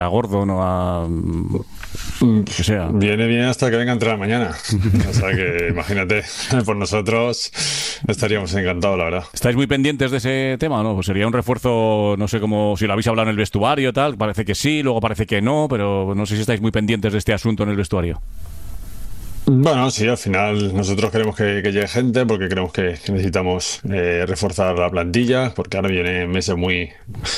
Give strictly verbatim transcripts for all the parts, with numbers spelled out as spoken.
a Gordon o a... que sea. Viene bien hasta que venga a entrenar mañana. O sea que imagínate, por nosotros estaríamos encantados, la verdad. ¿Estáis muy pendientes de ese tema, no? Pues sería un refuerzo, no sé cómo, si lo habéis hablado en el vestuario, tal, parece que sí, luego parece que no, pero no sé si estáis muy pendientes de este asunto en el vestuario. Bueno, sí, al final nosotros queremos que, que llegue gente porque creemos que, que necesitamos eh, reforzar la plantilla, porque ahora vienen meses muy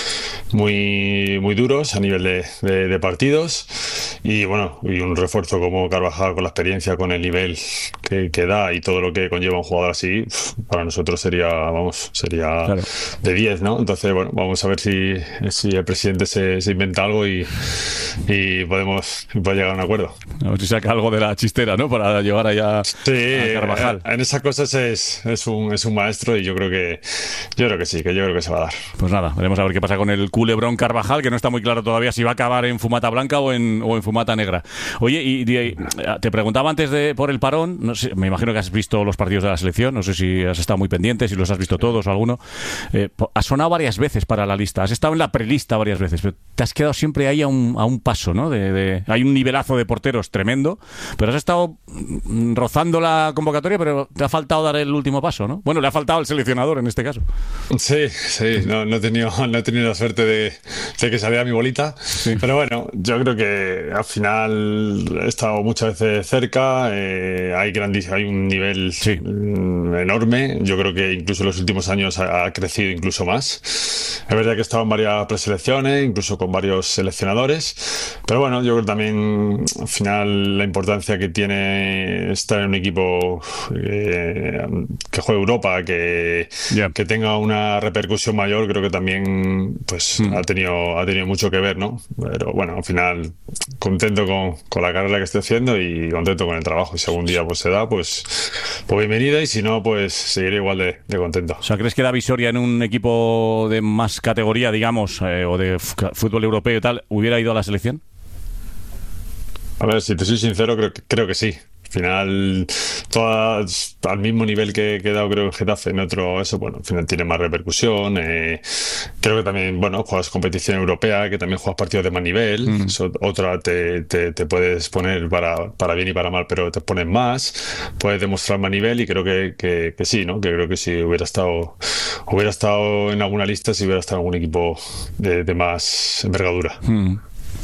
muy muy duros a nivel de, de, de partidos y bueno, y un refuerzo como Carvajal con la experiencia, con el nivel que, que da y todo lo que conlleva un jugador así, para nosotros sería, vamos, sería claro, de diez, ¿no? Entonces, bueno, vamos a ver si, si el presidente se, se inventa algo y, y podemos puede llegar a un acuerdo. A ver si saca algo de la chistera, ¿no? Para llevar allá sí, a Carvajal. En esas cosas es, es, un, es un maestro y yo creo que yo creo que sí, que yo creo que se va a dar. Pues nada, veremos a ver qué pasa con el culebrón Carvajal, que no está muy claro todavía si va a acabar en fumata blanca o en, o en fumata negra. Oye, y, y te preguntaba antes de por el parón, no sé, me imagino que has visto los partidos de la selección, no sé si has estado muy pendiente, si los has visto todos o alguno. Eh, has sonado varias veces para la lista, has estado en la prelista varias veces, pero te has quedado siempre ahí a un, a un paso, ¿no? De, de, hay un nivelazo de porteros tremendo, pero has estado rozando la convocatoria, pero te ha faltado dar el último paso, ¿no? Bueno, le ha faltado al seleccionador en este caso. Sí, sí, no, no he tenido, no he tenido la suerte de, de que saliera mi bolita, sí. Pero bueno, yo creo que al final he estado muchas veces cerca, eh, hay grandis, hay un nivel sí. enorme, yo creo que incluso en los últimos años ha, ha crecido incluso más. Es verdad que he estado en varias preselecciones, incluso con varios seleccionadores, pero bueno, yo creo que también al final la importancia que tiene estar en un equipo eh, que juegue Europa, que, yeah. que tenga una repercusión mayor, creo que también pues mm. ha tenido ha tenido mucho que ver, ¿no? Pero bueno, al final contento con, con la carrera que estoy haciendo y contento con el trabajo, y si algún día pues se da, pues, pues bienvenida, y si no, pues seguiré igual de, de contento. O sea, ¿crees que da Visoria en un equipo de más categoría, digamos, eh, o de f- fútbol europeo y tal, hubiera ido a la selección? A ver, si te soy sincero, creo que, creo que sí. Al final, todas al mismo nivel que he dado, creo, en Getafe, en otro, eso, bueno, al final tiene más repercusión. Eh, creo que también, bueno, juegas competición europea, que también juegas partidos de más nivel. Mm. Eso, otra te, te, te puedes poner para, para bien y para mal, pero te pones más, puedes demostrar más nivel, y creo que, que, que sí, ¿no? Que creo que si hubiera estado, hubiera estado en alguna lista, si hubiera estado en algún equipo de, de más envergadura. Mm.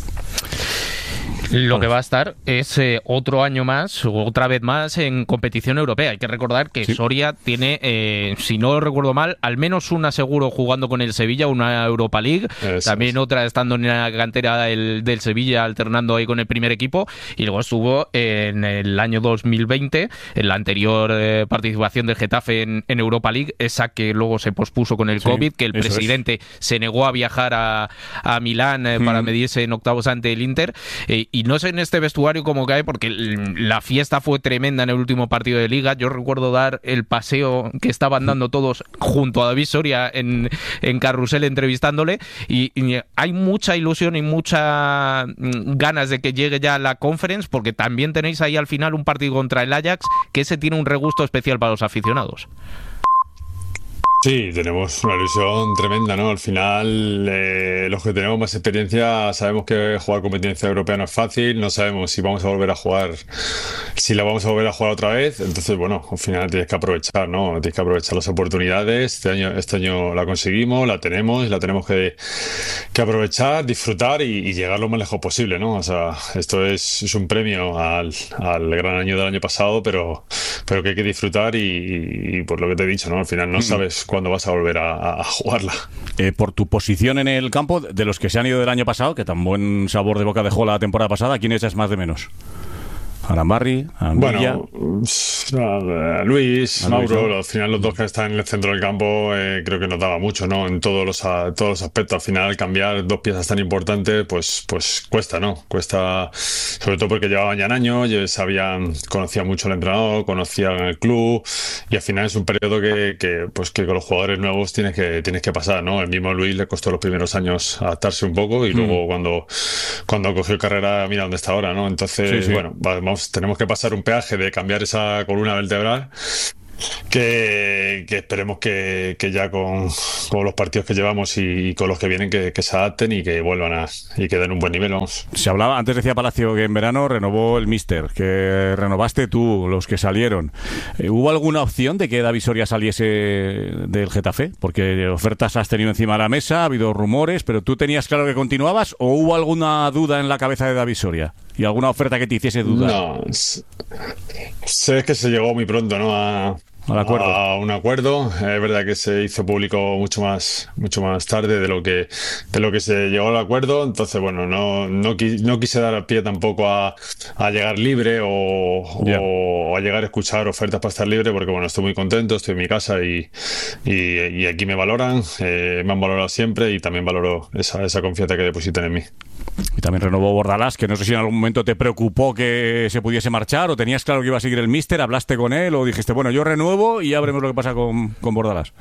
Lo que va a estar es eh, otro año más, o otra vez más, en competición europea. Hay que recordar que sí. Soria tiene, eh, si no recuerdo mal, al menos una seguro jugando con el Sevilla, una Europa League, Eso también es. Otra estando en la cantera del, del Sevilla, alternando ahí con el primer equipo, y luego estuvo en el año dos mil veinte, en la anterior eh, participación del Getafe en, en Europa League, esa que luego se pospuso con el sí, COVID, que el presidente es. se negó a viajar a, a Milán eh, mm. para medirse en octavos ante el Inter, eh, y no sé en este vestuario cómo cae, porque la fiesta fue tremenda en el último partido de Liga. Yo recuerdo dar el paseo que estaban dando todos junto a David Soria en, en Carrusel entrevistándole, y, y hay mucha ilusión y muchas ganas de que llegue ya la Conference, porque también tenéis ahí al final un partido contra el Ajax, que ese tiene un regusto especial para los aficionados. Sí, tenemos una ilusión tremenda, ¿no? Al final, eh, los que tenemos más experiencia sabemos que jugar competencia europea no es fácil, no sabemos si vamos a volver a jugar, si la vamos a volver a jugar otra vez. Entonces, bueno, al final tienes que aprovechar, ¿no? Tienes que aprovechar las oportunidades. Este año, este año la conseguimos, la tenemos, y la tenemos que, que aprovechar, disfrutar y, y llegar lo más lejos posible, ¿no? O sea, esto es, es un premio al, al gran año del año pasado, pero, pero que hay que disfrutar y, y, y por lo que te he dicho, ¿no? Al final no sabes cuándo vas a volver a, a jugarla. Eh, por tu posición en el campo, de los que se han ido del año pasado, que tan buen sabor de boca dejó la temporada pasada, ¿quién echas más de menos? Arambarri, Anguilla. Bueno, a Luis, a Mauro, Luis, ¿no? Al final los dos que están en el centro del campo, eh, creo que nos daba mucho, ¿no? En todos los, a, todos los aspectos. Al final, cambiar dos piezas tan importantes, pues, pues cuesta, ¿no? Cuesta, sobre todo porque llevaban ya un año, sabían, conocían mucho al entrenador, conocían el club, y al final es un periodo que, que, pues, que con los jugadores nuevos tienes que, tienes que pasar, ¿no? El mismo Luis le costó los primeros años adaptarse un poco, y mm. luego cuando, cuando cogió carrera, mira dónde está ahora, ¿no? Entonces, sí, sí. bueno, vamos tenemos que pasar un peaje de cambiar esa columna vertebral, que, que esperemos que, que ya con, con los partidos que llevamos y, y con los que vienen que, que se adapten y que vuelvan a y que den un buen nivel, vamos. Se hablaba, antes decía Palacio que en verano renovó el míster, que renovaste tú, los que salieron. ¿Hubo alguna opción de que David Soria saliese del Getafe? Porque ofertas has tenido encima de la mesa, ha habido rumores, pero ¿tú tenías claro que continuabas o hubo alguna duda en la cabeza de David Soria? ¿Y alguna oferta que te hiciese dudar? No, sé que se llegó muy pronto, ¿no? A, Al acuerdo. a un acuerdo. Es verdad que se hizo público mucho más, mucho más tarde de lo que, de lo que se llegó al acuerdo. Entonces, bueno, no, no, quis, no quise dar al pie tampoco a, a llegar libre o, yeah. o a llegar a escuchar ofertas para estar libre, porque bueno, estoy muy contento, estoy en mi casa y, y, y aquí me valoran, eh, me han valorado siempre y también valoro esa, esa confianza que depositan en mí. Y también renovó Bordalás, que no sé si en algún momento te preocupó que se pudiese marchar o tenías claro que iba a seguir el míster, hablaste con él o dijiste, bueno, yo renuevo y ya veremos lo que pasa con, con Bordalás.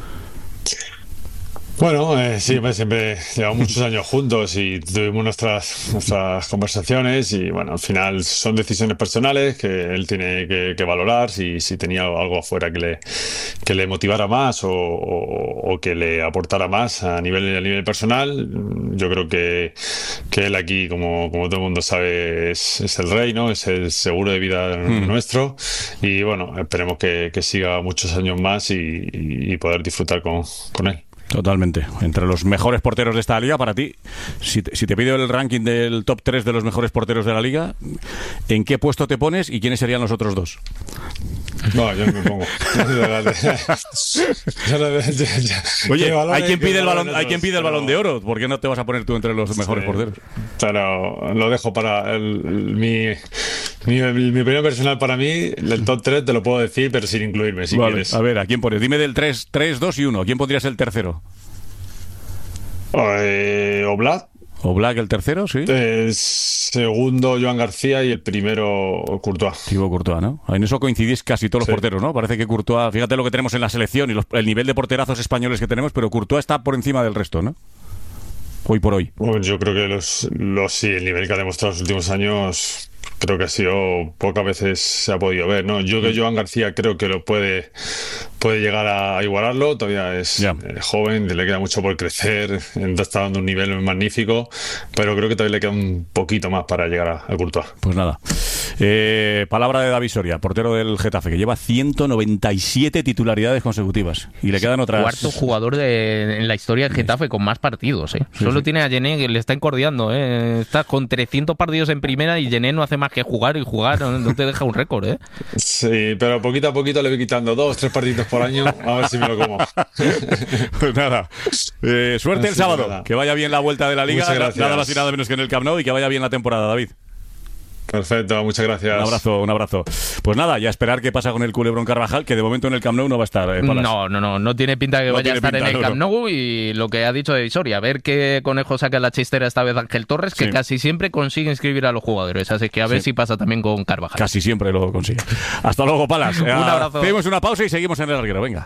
Bueno, eh, sí, pues siempre llevamos muchos años juntos y tuvimos nuestras, nuestras conversaciones y bueno, al final son decisiones personales que él tiene que, que valorar si, si tenía algo afuera que le, que le motivara más o, o, o que le aportara más a nivel, a nivel personal. Yo creo que, que él aquí, como, como todo el mundo sabe, es, es el rey, ¿no? Es el seguro de vida mm. nuestro y bueno, esperemos que, que siga muchos años más y, y, y poder disfrutar con, con él. Totalmente. Entre los mejores porteros de esta liga, para ti, si te, si te pido el ranking del top tres de los mejores porteros de la liga, ¿en qué puesto te pones y quiénes serían los otros dos? No, yo no me pongo. Oye, hay quien pide el balón, hay quien pide el balón de oro. ¿Por qué no te vas a poner tú entre los mejores sí, porteros? Pero lo dejo para el, el, mi, mi, mi opinión personal. Para mí, el top tres te lo puedo decir, pero sin incluirme, si vale, quieres. A ver, ¿a quién pones? Dime del tres, tres, dos y uno. ¿Quién pondrías el tercero? Eh, Oblak. Oblak el tercero, sí. Eh, segundo, Joan García y el primero, Courtois. Thibaut Courtois, ¿no? En eso coincidís casi todos los sí. porteros, ¿no? Parece que Courtois, fíjate lo que tenemos en la selección y los, el nivel de porterazos españoles que tenemos, pero Courtois está por encima del resto, ¿no? Hoy por hoy. Bueno, yo creo que los, los sí, el nivel que ha demostrado los últimos años creo que ha sido pocas veces se ha podido ver, ¿no? Yo que Joan García creo que lo puede puede llegar a igualarlo, todavía es yeah. eh, joven, le queda mucho por crecer, está dando un nivel magnífico, pero creo que todavía le queda un poquito más para llegar a, a Courtois. Pues nada. Eh, palabra de David Soria, portero del Getafe, que lleva ciento noventa y siete titularidades consecutivas y le quedan otras. Cuarto jugador de, en la historia del Getafe con más partidos, ¿eh? Sí, Solo sí. tiene a Gené que le está encordeando, ¿eh? Está con trescientos partidos en primera y Gené no hace más que jugar y jugar, no, no te deja un récord, ¿eh? Sí, pero poquito a poquito le voy quitando dos, tres partidos por año, a ver si me lo como. Pues nada, eh, suerte el sábado, nada. Que vaya bien la vuelta de la Liga, nada más y nada menos que en el Camp Nou y que vaya bien la temporada, David. Perfecto, muchas gracias. Un abrazo, un abrazo. Pues nada, ya esperar qué pasa con el Culebrón Carvajal, que de momento en el Camp Nou no va a estar. Eh, no, no, no, no tiene pinta que no vaya a estar pinta, en el no, Camp Nou y lo que ha dicho de Soria, a ver qué conejo saca la chistera esta vez Ángel Torres, que sí. casi siempre consigue inscribir a los jugadores, así que a ver sí. si pasa también con Carvajal. Casi siempre lo consigue. Hasta luego, Palas. Un abrazo. Hacemos una pausa y seguimos en el larguero, venga.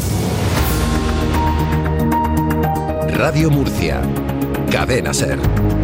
Radio Murcia, Cadena Ser.